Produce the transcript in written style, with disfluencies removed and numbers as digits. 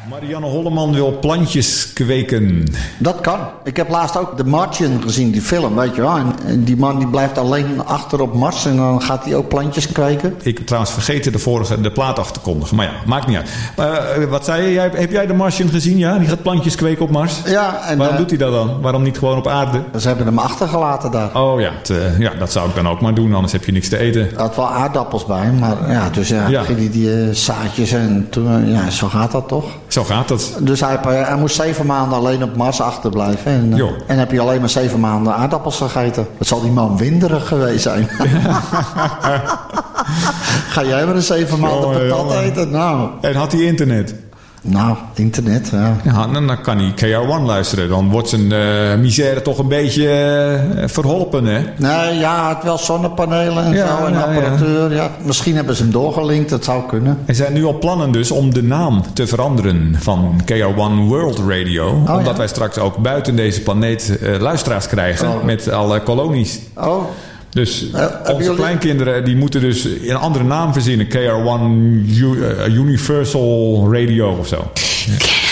Marianne Holleman wil plantjes kweken. Dat kan. Ik heb laatst ook The Martian gezien, die film, weet je wel. En die man die blijft alleen achter op Mars en dan gaat hij ook plantjes kweken. Ik heb trouwens vergeten de plaat af te kondigen. Maar ja, maakt niet uit. Wat zei je? Heb jij The Martian gezien? Ja, die gaat plantjes kweken op Mars. Ja. En, waarom doet hij dat dan? Waarom niet gewoon op aarde? Ze hebben hem achtergelaten daar. Oh ja, dat zou ik dan ook maar doen. Anders heb je niks te eten. Hij had wel aardappels bij, maar ja, dus ging die zaadjes en toen, zo gaat dat toch? Zo gaat dat. Dus hij moest 7 maanden alleen op Mars achterblijven. En heb je alleen maar 7 maanden aardappels gegeten. Dat zal die man winderig geweest zijn. Ga jij maar een 7 maanden patat eten? Nou. En had hij internet? Nou, internet, ja. Ja, dan kan hij KR1 luisteren. Dan wordt zijn misère toch een beetje verholpen, hè? Nee, ja, hij had wel zonnepanelen en zo en apparatuur. Ja. Misschien hebben ze hem doorgelinkt, dat zou kunnen. Er zijn nu al plannen dus om de naam te veranderen van KR1 World Radio. Omdat wij straks ook buiten deze planeet luisteraars krijgen met alle kolonies. Oh. Dus onze kleinkinderen die moeten dus een andere naam verzinnen. KR1 Universal Radio of zo.